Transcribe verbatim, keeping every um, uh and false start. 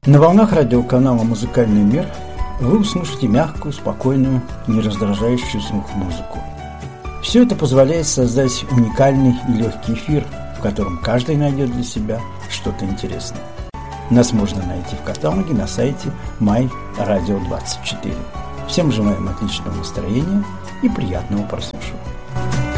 На волнах радиоканала «Музыкальный мир» вы услышите мягкую, спокойную, не раздражающую слух музыку. Все это позволяет создать уникальный и легкий эфир, в котором каждый найдет для себя что-то интересное. Нас можно найти в каталоге на сайте май радио двадцать четыре. Всем желаем отличного настроения и приятного прослушивания.